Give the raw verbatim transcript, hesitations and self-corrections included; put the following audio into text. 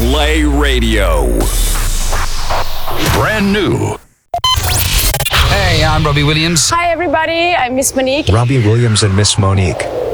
Play Radio. Brand new. Hey, I'm Robbie Williams. Hi, everybody. I'm Miss Monique. Robbie Williams and Miss Monique.